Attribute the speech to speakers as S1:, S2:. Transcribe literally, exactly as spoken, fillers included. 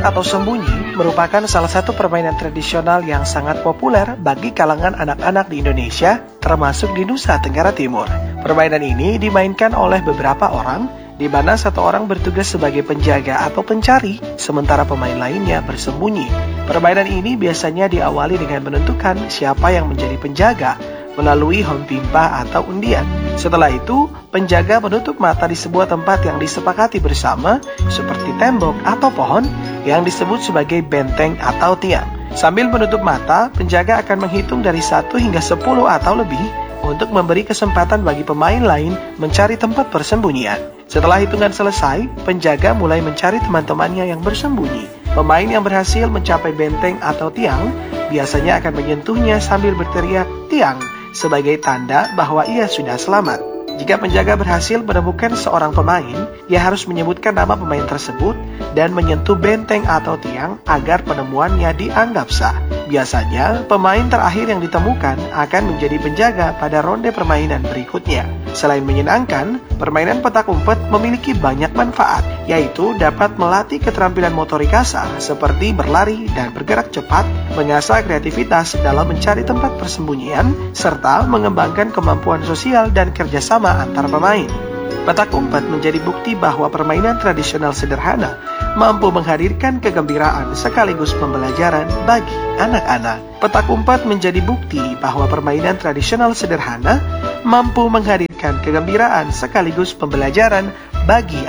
S1: Atau sembunyi merupakan salah satu permainan tradisional yang sangat populer bagi kalangan anak-anak di Indonesia, termasuk di Nusa Tenggara Timur. Permainan ini dimainkan oleh beberapa orang, di mana satu orang bertugas sebagai penjaga atau pencari, sementara pemain lainnya bersembunyi. Permainan ini biasanya diawali dengan menentukan siapa yang menjadi penjaga melalui home pimpa atau undian. Setelah itu, penjaga menutup mata di sebuah tempat yang disepakati bersama, seperti tembok atau pohon, yang disebut sebagai benteng atau tiang. Sambil menutup mata, penjaga akan menghitung dari satu hingga sepuluh atau lebih untuk memberi kesempatan bagi pemain lain mencari tempat persembunyian. Setelah hitungan selesai, penjaga mulai mencari teman-temannya yang bersembunyi. Pemain yang berhasil mencapai benteng atau tiang biasanya akan menyentuhnya sambil berteriak "tiang" sebagai tanda bahwa ia sudah selamat. Jika penjaga berhasil menemukan seorang pemain, ia harus menyebutkan nama pemain tersebut dan menyentuh benteng atau tiang agar penemuannya dianggap sah. Biasanya, pemain terakhir yang ditemukan akan menjadi penjaga pada ronde permainan berikutnya. Selain menyenangkan, permainan petak umpet memiliki banyak manfaat, yaitu dapat melatih keterampilan motorik kasar seperti berlari dan bergerak cepat, mengasah kreativitas dalam mencari tempat persembunyian, serta mengembangkan kemampuan sosial dan kerjasama antar pemain. Petak umpet menjadi bukti bahwa permainan tradisional sederhana mampu menghadirkan kegembiraan sekaligus pembelajaran bagi anak-anak. Petak umpet menjadi bukti bahwa permainan tradisional sederhana mampu menghadirkan kegembiraan sekaligus pembelajaran bagi